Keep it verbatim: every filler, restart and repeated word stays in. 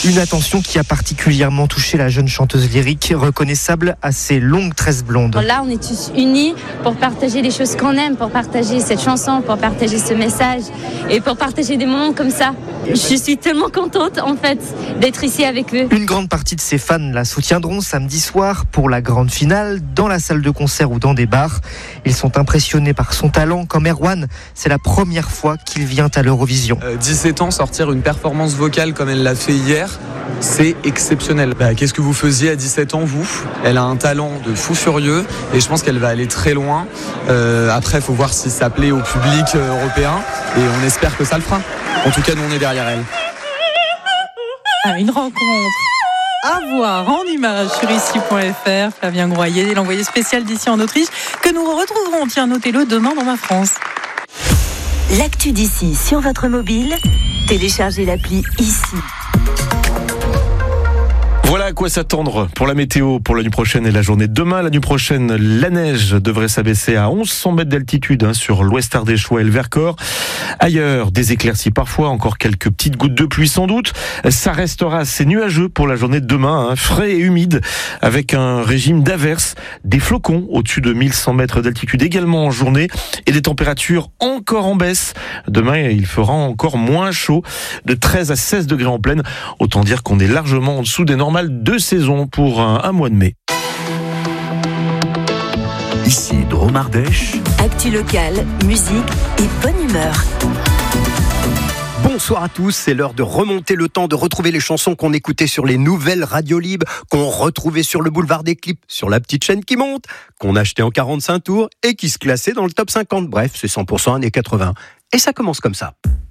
Une attention qui a particulièrement touché la jeune chanteuse lyrique, reconnaissable à ses longues tresses blondes. Là, on est tous unis pour partager les choses qu'on aime, pour partager cette chanson, pour partager ce message et pour partager des moments comme ça. Je suis tellement contente, en fait, d'être ici avec eux. Une grande partie de ses fans la soutiendront samedi soir pour la grande finale, dans la salle de concert ou dans des bars. Ils sont impressionnés par son talent. Comme Erwan, c'est la première fois qu'il vient à l'Eurovision. Euh, dix-sept ans, sortir une performance vocale comme elle l'a fait hier, c'est exceptionnel. Bah, qu'est-ce que vous faisiez à dix-sept ans, vous ? Elle a un talent de fou furieux et je pense qu'elle va aller très loin. Euh, après, il faut voir si ça plaît au public euh, européen et on espère que ça le fera. En tout cas, nous, on est derrière elle. Ah, une rencontre à voir en images sur ici point f r. Flavien Groyer, l'envoyé spécial d'ici en Autriche, que nous retrouverons, tiens, notez-le, demain dans Ma France. L'actu d'ici sur votre mobile, téléchargez l'appli Ici. Voilà à quoi s'attendre pour la météo pour la nuit prochaine et la journée de demain. La nuit prochaine, la neige devrait s'abaisser à mille cent mètres d'altitude hein, sur l'ouest ardéchois et le Vercors. Ailleurs, des éclaircies parfois, encore quelques petites gouttes de pluie sans doute. Ça restera assez nuageux pour la journée de demain, hein, frais et humide, avec un régime d'averses, des flocons au-dessus de mille cent mètres d'altitude également en journée et des températures encore en baisse. Demain, il fera encore moins chaud, de treize à seize degrés en pleine. Autant dire qu'on est largement en dessous des normales de saison pour un, un mois de mai. Ici Drôme Ardèche. Actu locale, musique et bonne humeur. Bonsoir à tous, c'est l'heure de remonter le temps, de retrouver les chansons qu'on écoutait sur les nouvelles radios libres, qu'on retrouvait sur le boulevard des clips, sur la petite chaîne qui monte, qu'on achetait en quarante-cinq tours et qui se classaient dans le top cinquante. Bref, c'est cent pour cent années quatre-vingts. Et ça commence comme ça.